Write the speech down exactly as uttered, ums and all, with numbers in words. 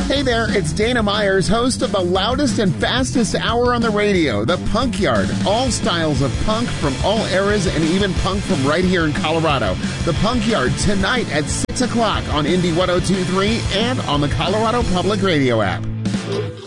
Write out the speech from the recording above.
Hey there, it's Dana Myers, host of the loudest and fastest hour on the radio, The Punk Yard. All styles of punk from all eras and even punk from right here in Colorado. The Punk Yard tonight at six o'clock on Indie one oh two point three and on the Colorado Public Radio app.